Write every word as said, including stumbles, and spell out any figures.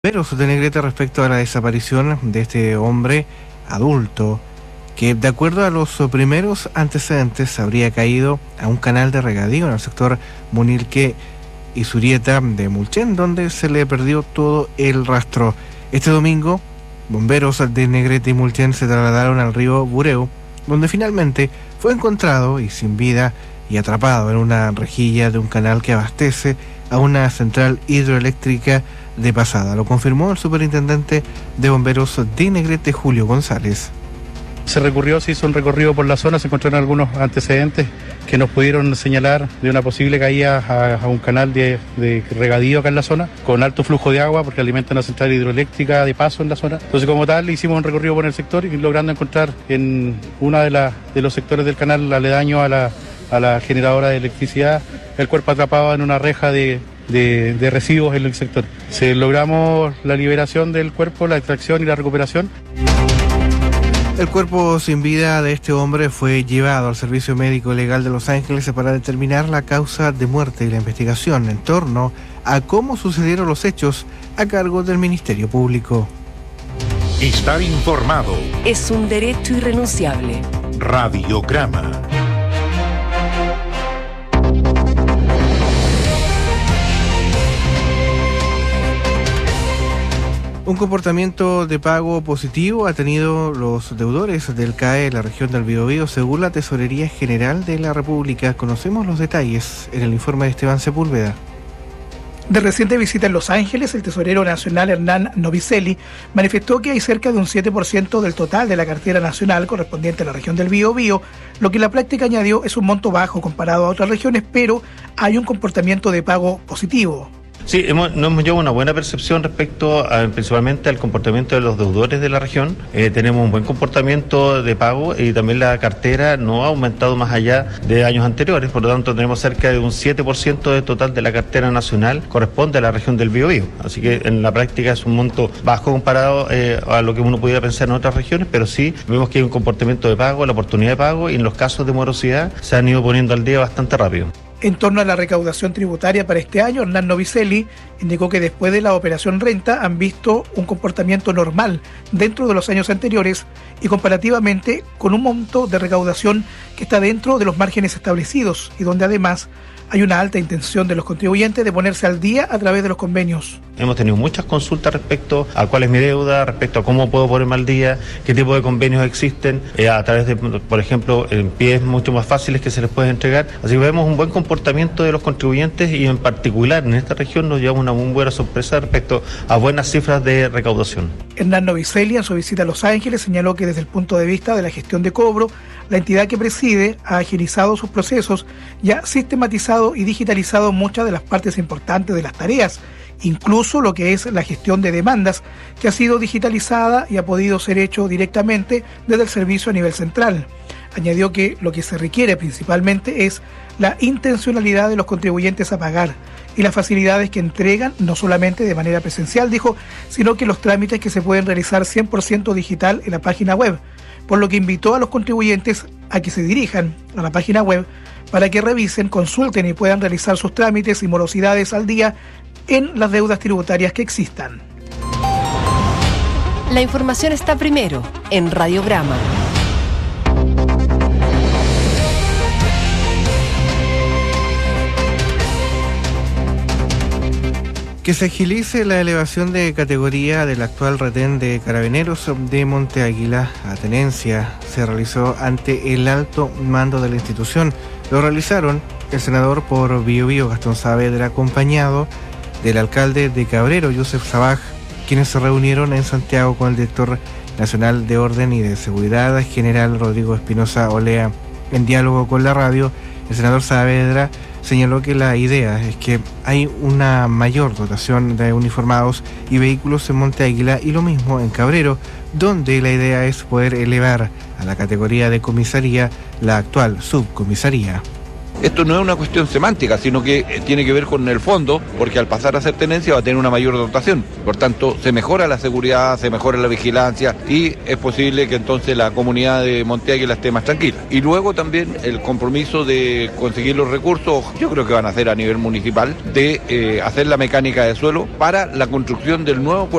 Bomberos de Negrete respecto a la desaparición de este hombre adulto que, de acuerdo a los primeros antecedentes, habría caído a un canal de regadío en el sector Munilque y Surieta de Mulchen, donde se le perdió todo el rastro. Este domingo, bomberos de Negrete y Mulchen se trasladaron al río Bureu, donde finalmente fue encontrado y sin vida y atrapado en una rejilla de un canal que abastece a una central hidroeléctrica de Pasada. Lo confirmó el superintendente de bomberos de Negrete, Julio González. Se recurrió, se hizo un recorrido por la zona, se encontraron algunos antecedentes que nos pudieron señalar de una posible caída a, a un canal de, de regadío acá en la zona, con alto flujo de agua porque alimenta una central hidroeléctrica de paso en la zona. Entonces, como tal, hicimos un recorrido por el sector y logrando encontrar en uno de, la, de los sectores del canal aledaño a la, a la generadora de electricidad el cuerpo atrapado en una reja de De, de residuos en el sector. Se logramos la liberación del cuerpo, la extracción y la recuperación. El cuerpo sin vida de este hombre fue llevado al Servicio Médico Legal de Los Ángeles para determinar la causa de muerte y la investigación en torno a cómo sucedieron los hechos a cargo del Ministerio Público. Estar informado es un derecho irrenunciable. Radiograma. Un comportamiento de pago positivo ha tenido los deudores del C A E en la región del Biobío, según la Tesorería General de la República. Conocemos los detalles en el informe de Esteban Sepúlveda. De reciente visita en Los Ángeles, el tesorero nacional Hernán Novicelli manifestó que hay cerca de un siete por ciento del total de la cartera nacional correspondiente a la región del Biobío, lo que en la práctica, añadió, es un monto bajo comparado a otras regiones, pero hay un comportamiento de pago positivo. Sí, hemos, nos hemos llevado una buena percepción respecto a, principalmente al comportamiento de los deudores de la región. Eh, tenemos un buen comportamiento de pago y también la cartera no ha aumentado más allá de años anteriores, por lo tanto tenemos cerca de un siete por ciento del total de la cartera nacional corresponde a la región del Biobío. Así que en la práctica es un monto bajo comparado eh, a lo que uno pudiera pensar en otras regiones, pero sí vemos que hay un comportamiento de pago, la oportunidad de pago, y en los casos de morosidad se han ido poniendo al día bastante rápido. En torno a la recaudación tributaria para este año, Hernán Novicelli indicó que después de la operación renta han visto un comportamiento normal dentro de los años anteriores y comparativamente con un monto de recaudación que está dentro de los márgenes establecidos y donde además hay una alta intención de los contribuyentes de ponerse al día a través de los convenios. Hemos tenido muchas consultas respecto a cuál es mi deuda, respecto a cómo puedo ponerme al día, qué tipo de convenios existen, eh, a través de, por ejemplo, en pies mucho más fáciles que se les puede entregar. Así que vemos un buen comportamiento de los contribuyentes y en particular en esta región nos llevamos una muy buena sorpresa respecto a buenas cifras de recaudación. Hernán Novicelli, en su visita a Los Ángeles, señaló que desde el punto de vista de la gestión de cobro, la entidad que preside ha agilizado sus procesos y ha sistematizado y digitalizado muchas de las partes importantes de las tareas, incluso lo que es la gestión de demandas, que ha sido digitalizada y ha podido ser hecho directamente desde el servicio a nivel central. Añadió que lo que se requiere principalmente es la intencionalidad de los contribuyentes a pagar y las facilidades que entregan, no solamente de manera presencial, dijo, sino que los trámites que se pueden realizar cien por ciento digital en la página web, por lo que invitó a los contribuyentes a que se dirijan a la página web para que revisen, consulten y puedan realizar sus trámites y morosidades al día en las deudas tributarias que existan. La información está primero en Radiograma. Que se agilice la elevación de categoría del actual retén de Carabineros de Monte Águila a tenencia se realizó ante el alto mando de la institución. Lo realizaron el senador por Biobío, Gastón Saavedra, acompañado del alcalde de Cabrero, Joseph Sabaj, quienes se reunieron en Santiago con el director nacional de Orden y de Seguridad, general Rodrigo Espinosa Olea. En diálogo con la radio, el senador Saavedra señaló que la idea es que hay una mayor dotación de uniformados y vehículos en Monte Águila y lo mismo en Cabrero, donde la idea es poder elevar a la categoría de comisaría la actual subcomisaría. Esto no es una cuestión semántica, sino que tiene que ver con el fondo, porque al pasar a ser tenencia va a tener una mayor dotación. Por tanto, se mejora la seguridad, se mejora la vigilancia y es posible que entonces la comunidad de Monte Águila esté más tranquila. Y luego también el compromiso de conseguir los recursos, yo creo que van a hacer a nivel municipal, de eh, hacer la mecánica de suelo para la construcción del nuevo puerto